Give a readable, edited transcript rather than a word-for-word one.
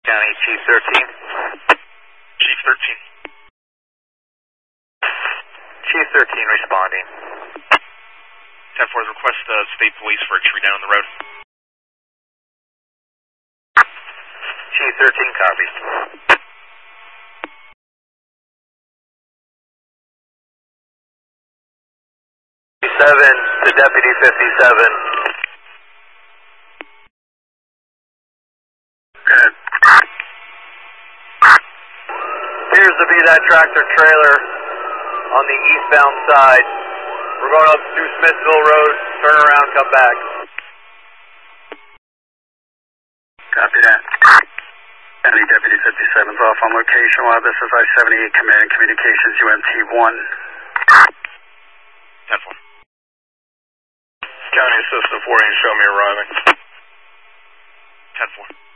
County Chief 13. Chief 13. Chief 13 responding. 10-4, request state police for a tree down the road. Chief 13 copies. 7 to Deputy 57. Good. Appears to be that tractor trailer on the eastbound side. We're going up through Smithville Road, turn around, come back. Copy that. County Deputy 57's off on location while this is I-78 Command Communications UMT-1. 10-4. County Assistant 4, show me arriving. 10-4.